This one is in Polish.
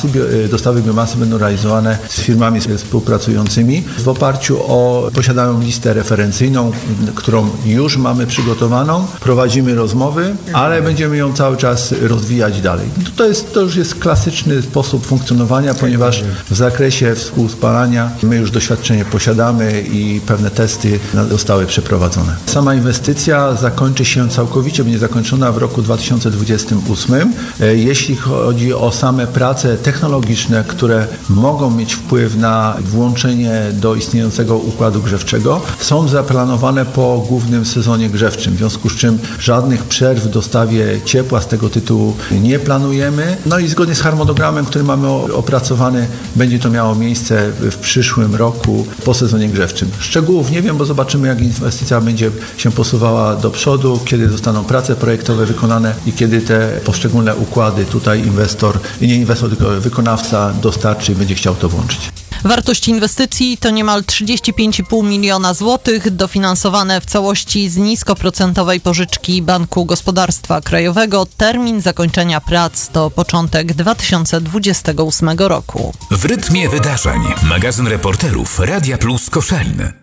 biomasy. Dostawy biomasy będą realizowane z firmami współpracującymi w oparciu o, posiadają listę referencyjną, którą już mamy przygotowaną. Prowadzimy rozmowy, ale będziemy ją cały czas rozwijać dalej. To już jest klasyczny sposób funkcjonowania, ponieważ w zakresie współspalania my już doświadczenie posiadamy i pewne testy zostały przeprowadzone. Sama inwestycja zakończy się całkowicie, będzie zakończona w roku 2028. Jeśli chodzi o same prace technologiczne, które mogą mieć wpływ na włączenie do istniejącego układu grzewczego, są zaplanowane po głównym sezonie grzewczym, w związku z czym żadnych przerw w dostawie ciepła z tego tytułu nie planujemy. No i zgodnie z harmonogramem, który mamy opracowany, będzie to miało miejsce w przyszłym roku po sezonie grzewczym. Szczegółów nie wiem, bo zobaczymy, jak inwestycja będzie się posuwała do przodu, kiedy zostaną prace projektowe wykonane i kiedy te poszczególne układy tutaj tylko wykonawca dostarczy i będzie chciał to włączyć. Wartość inwestycji to niemal 35,5 miliona złotych, dofinansowane w całości z niskoprocentowej pożyczki Banku Gospodarstwa Krajowego. Termin zakończenia prac to początek 2028 roku. W rytmie wydarzeń. Magazyn reporterów Radia Plus Koszalin.